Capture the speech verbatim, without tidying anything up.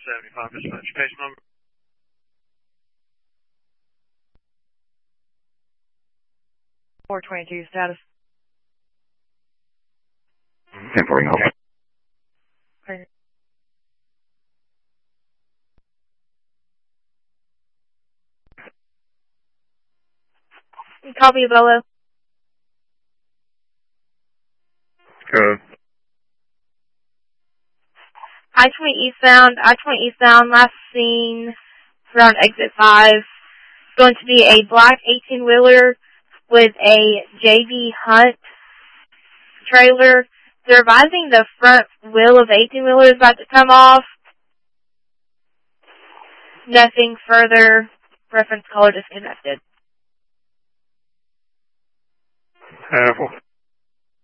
seventy-five, dispatch. Case number. four twenty-two, status. ten forty, help. Okay. Copy, Bolo. Good. I twenty eastbound, I twenty eastbound, last seen around exit five. It's going to be a black eighteen-wheeler with a J V Hunt trailer. They're advising the front wheel of the eighteen-wheeler is about to come off. Nothing further. Reference caller disconnected. Careful.